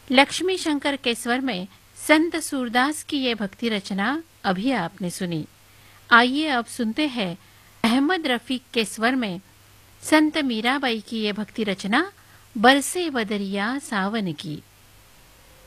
लक्ष्मी शंकर के स्वर में संत सूरदास की ये भक्ति रचना अभी आपने सुनी। आइए अब सुनते हैं अहमद रफीक के स्वर में संत मीराबाई की ये भक्ति रचना बरसे बदरिया सावन की।